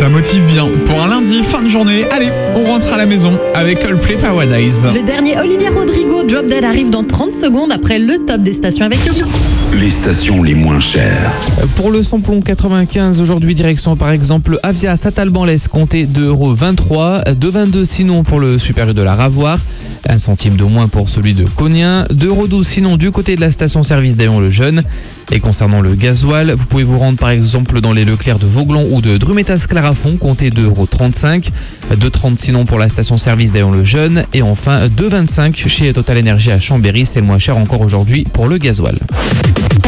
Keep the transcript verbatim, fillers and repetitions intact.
motive bien. Pour un lundi, fin de journée, allez, on rentre à la maison avec Coldplay Paradise. Le dernier Olivia Rodrigo, Drop Dead, arrive dans trente secondes après le top des stations avec Yogi. Les stations les moins chères. Pour le samplon quatre-vingt-quinze, aujourd'hui, direction par exemple Avia Satalban-Lès, comptez deux euros vingt-trois, deux euros vingt-deux sinon pour le Super U de la Ravoir, un centime de moins pour celui de Cognien, deux euros douze sinon du côté de la station-service d'Aillon-le-Jeune. Et concernant le gasoil, vous pouvez vous rendre par exemple dans les Leclerc de Vauglon ou de Drumetas-Clarafond, comptez deux euros trente-cinq, deux euros trente sinon pour la station-service d'Aillon-le-Jeune. Et enfin deux euros vingt-cinq chez Total Energy à Chambéry, c'est le moins cher encore aujourd'hui pour le gasoil.